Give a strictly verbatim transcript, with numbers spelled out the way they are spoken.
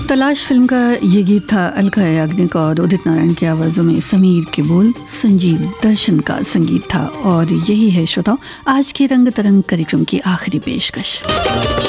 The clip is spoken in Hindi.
तलाश फिल्म का ये गीत था अलका याग्निक और उदित नारायण की आवाज़ों में, समीर के बोल, संजीव दर्शन का संगीत था। और यही है श्रोताओं आज के रंग तरंग कार्यक्रम की आखिरी पेशकश।